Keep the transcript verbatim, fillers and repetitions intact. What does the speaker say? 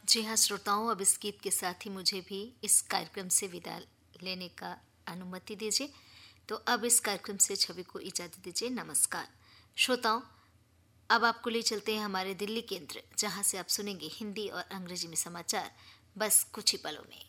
जी हाँ श्रोताओं, अब इस गीत के साथ ही मुझे भी इस कार्यक्रम से विदा लेने का अनुमति दीजिए। तो अब इस कार्यक्रम से छवि को इजाज़त दीजिए। नमस्कार श्रोताओं, अब आपको ले चलते हैं हमारे दिल्ली केंद्र, जहां से आप सुनेंगे हिंदी और अंग्रेजी में समाचार बस कुछ ही पलों में।